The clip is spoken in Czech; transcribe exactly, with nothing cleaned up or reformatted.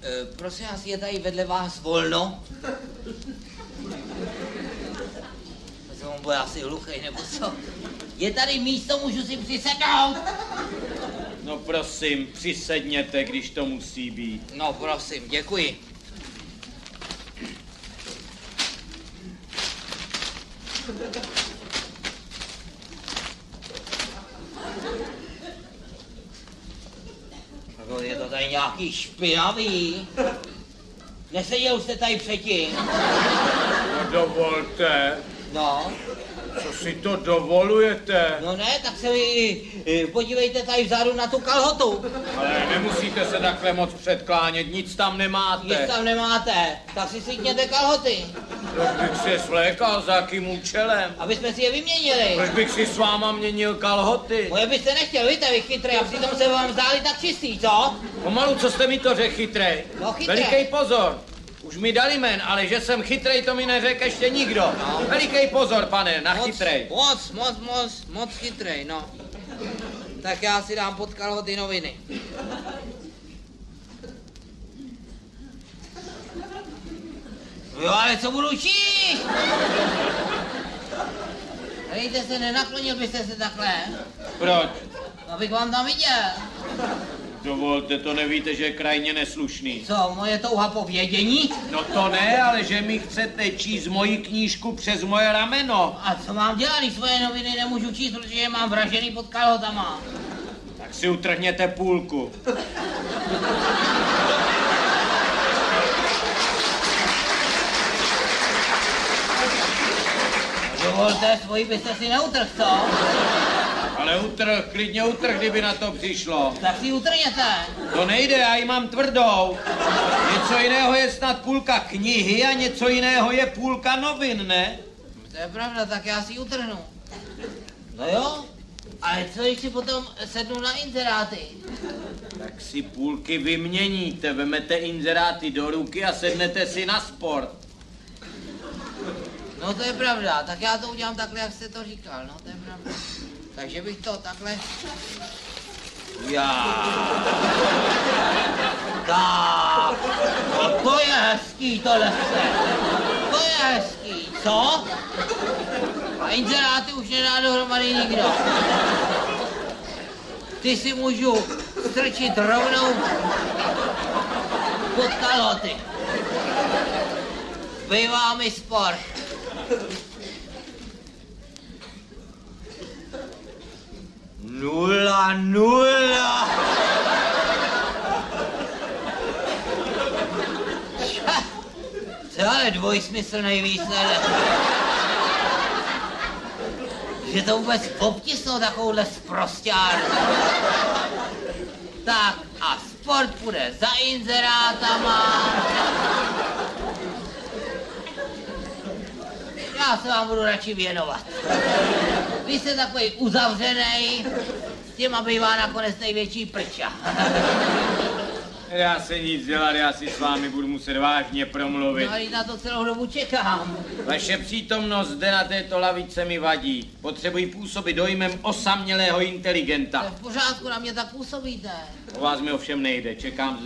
E, prosím vás, je tady vedle vás volno? On bude asi hluchý, nebo co? Je tady místo, můžu si přisednout? No prosím, přisedněte, když to musí být. No prosím, děkuji. Je to tady nějaký špinavý. Neseděl jste tady předtím? No dovolte. No. Co si to dovolujete? No ne, tak se vy podívejte tady vzadu na tu kalhotu. Ale nemusíte se takhle moc předklánět, nic tam nemáte. Nic tam nemáte, tak si slíkněte kalhoty. Proč bych si je svlékal, za jakým účelem? Aby jsme si je vyměnili. Proč bych si s váma měnil kalhoty? Moje byste nechtěl, víte, vy chytrý, a přitom se vám zdáli tak čistý, co? Pomalu, co jste mi to řekl, chytrej? No chytrý. Velikej pozor. Už mi dali jmen, ale že jsem chytrej, to mi neřekl ještě nikdo. No. Velikej pozor, pane, na moc, chytrej. Moc, moc, moc, moc chytrej, no. Tak já si dám pod kalhoty noviny. Jo, ale co budu číst? Hejte se, nenaklonil byste se takhle? Proč? Abych vám tam viděl. Dovolte, to nevíte, že je krajně neslušný. Co, moje touha po vědění? No to ne, ale že mi chcete číst moji knížku přes moje rameno. A co mám dělat, když svoje noviny nemůžu číst, protože je mám vražený pod kalhotama? Tak si utrhněte půlku. Dovolte, svoji byste si neutrhl, co? Ale utrh, klidně utrh, kdyby na to přišlo. Tak si utrhněte. To nejde, já ji mám tvrdou. Něco jiného je snad půlka knihy a něco jiného je půlka novin, ne? To je pravda, tak já si ji utrhnu. No jo, ale co když si potom sednu na inzeráty? Tak si půlky vyměníte, vemete inzeráty do ruky a sednete si na sport. No to je pravda, tak já to udělám takhle, jak jste to říkal, no to je pravda. Takže bych to takhle... Já. Tak, no to je hezký tohle. To je hezký, co? A inzeráty už nedá dohromady nikdo. Ty si můžu strčit rovnou pod kalhoty. Bývá mi sport. Nula, nula. Co je dvojsmyslný výsledek? Že to vůbec obtisnou takovouhle sprosťárnu. Tak a sport půjde za inzerátama. Já se vám budu radši věnovat. Vy jste takový uzavřenej, s těma bývá nakonec největší prča. Já se nic dělat, já si s vámi budu muset vážně promluvit. No ale na to celou dobu čekám. Vaše přítomnost zde na této lavice mi vadí. Potřebuji působit dojmem osamělého To je inteligenta. v pořádku, na mě tak působíte. O vás mi ovšem nejde, čekám